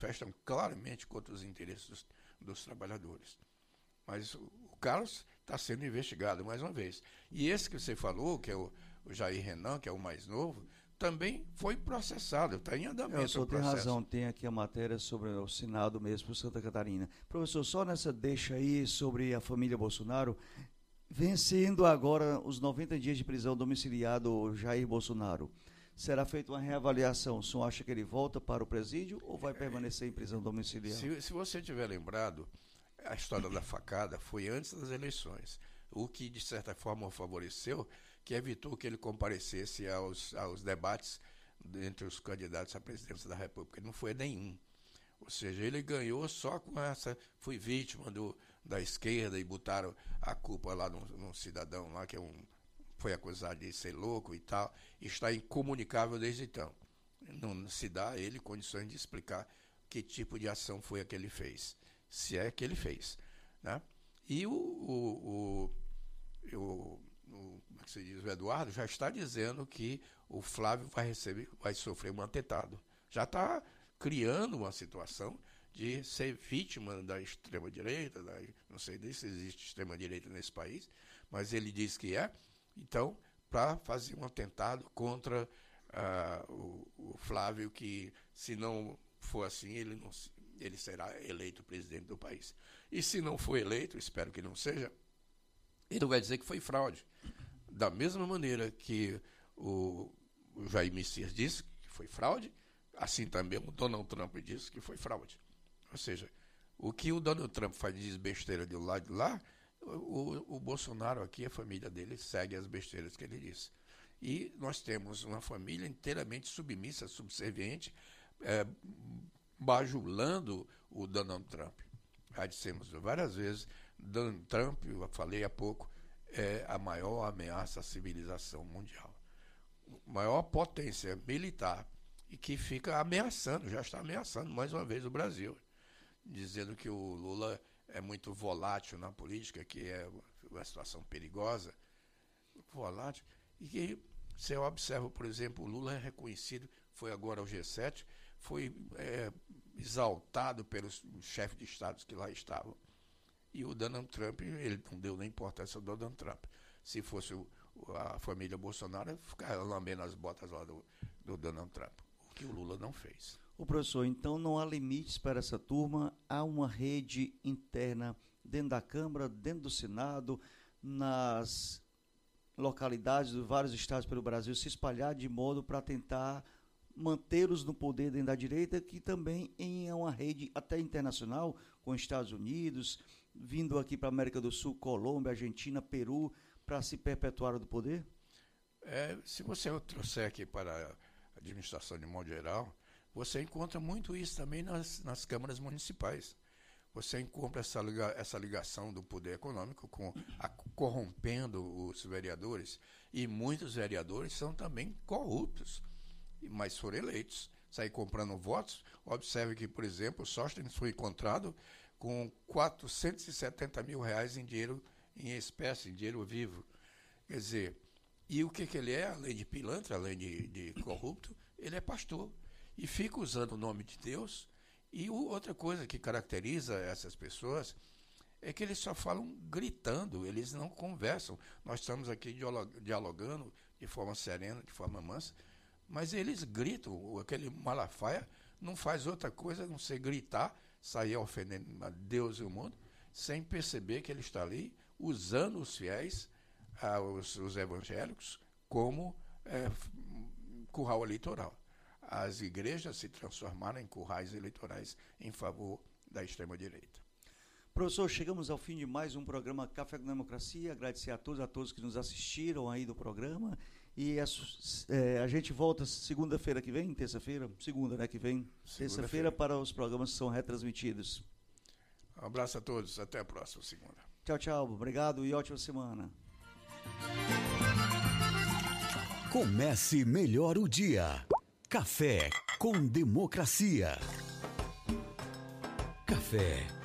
manifestam claramente contra os interesses dos trabalhadores. Mas o Carlos está sendo investigado mais uma vez. E esse que você falou, que é o Jair Renan, que é o mais novo, também foi processado, está em andamento. O senhor tem razão, tem aqui a matéria sobre o Senado mesmo, por Santa Catarina. Professor, só nessa deixa aí sobre a família Bolsonaro, vencendo agora os 90 dias de prisão domiciliar do Jair Bolsonaro, será feita uma reavaliação? O senhor acha que ele volta para o presídio ou vai permanecer em prisão domiciliar? Se você tiver lembrado, a história da facada foi antes das eleições, o que de certa forma o favoreceu, que evitou que ele comparecesse aos debates entre os candidatos à presidência da República. Não foi nenhum. Ou seja, ele ganhou só com essa, fui vítima da esquerda e botaram a culpa lá num cidadão lá que foi acusado de ser louco e tal, e está incomunicável desde então. Não se dá a ele condições de explicar que tipo de ação foi a que ele fez, se é que ele fez, né? E como é que se diz, o Eduardo já está dizendo que o Flávio vai sofrer um atentado. Já está criando uma situação de ser vítima da extrema-direita, não sei nem se existe extrema-direita nesse país, mas ele diz que é. Então, para fazer um atentado contra o Flávio, que se não for assim, ele será eleito presidente do país. E se não for eleito, espero que não seja, ele vai dizer que foi fraude. Da mesma maneira que o Jair Messias disse que foi fraude, assim também o Donald Trump disse que foi fraude. Ou seja, o que o Donald Trump faz de besteira de um lado e de lá, o Bolsonaro aqui, a família dele, segue as besteiras que ele disse. E nós temos uma família inteiramente submissa, subserviente, bajulando o Donald Trump. Já dissemos várias vezes, Donald Trump, eu falei há pouco, é a maior ameaça à civilização mundial. Maior potência militar e que fica ameaçando, já está ameaçando mais uma vez o Brasil, dizendo que o Lula é muito volátil na política, que é uma situação perigosa, volátil, e que você observa, por exemplo, o Lula é reconhecido, foi agora ao G7, foi exaltado pelos chefes de estados que lá estavam. E o Donald Trump, ele não deu nem importância ao Donald Trump. Se fosse a família Bolsonaro, ficava lambendo as botas lá do Donald Trump, o que o Lula não fez. O professor, então não há limites para essa turma, há uma rede interna dentro da Câmara, dentro do Senado, nas localidades de vários estados pelo Brasil, se espalhar de modo para tentar mantê-los no poder dentro da direita, que também é uma rede até internacional, com Estados Unidos, vindo aqui para a América do Sul, Colômbia, Argentina, Peru, para se perpetuar do poder? Se você trouxer aqui para a administração de modo geral, você encontra muito isso também nas câmaras municipais. Você encontra essa ligação do poder econômico corrompendo os vereadores, e muitos vereadores são também corruptos, mas foram eleitos. Sair comprando votos. Observe que, por exemplo, o Sóstenes foi encontrado com R$470 mil em dinheiro em espécie, em dinheiro vivo. Quer dizer, e o que ele é, além de pilantra, além de corrupto, ele é pastor. E fica usando o nome de Deus. E outra coisa que caracteriza essas pessoas é que eles só falam gritando, eles não conversam. Nós estamos aqui dialogando de forma serena, de forma mansa, mas eles gritam. Aquele Malafaia não faz outra coisa a não ser gritar, sair ofendendo a Deus e o mundo, sem perceber que ele está ali usando os fiéis, os evangélicos, como curral eleitoral. As igrejas se transformaram em currais eleitorais em favor da extrema-direita. Professor, chegamos ao fim de mais um programa Café com Democracia. Agradecer a todos que nos assistiram aí do programa. E a gente volta segunda-feira que vem, terça-feira? Segunda, né, que vem? Terça-feira para os programas que são retransmitidos. Um abraço a todos, até a próxima segunda. Tchau, tchau. Obrigado e ótima semana. Comece melhor o dia. Café com Democracia. Café